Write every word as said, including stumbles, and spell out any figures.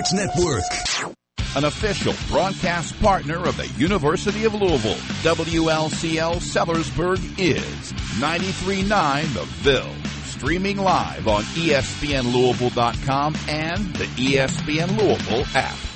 Sports Network. An official broadcast partner of the University of Louisville, W L C L Sellersburg is ninety-three point nine The Ville. Streaming live on E S P N Louisville dot com and the E S P N Louisville app.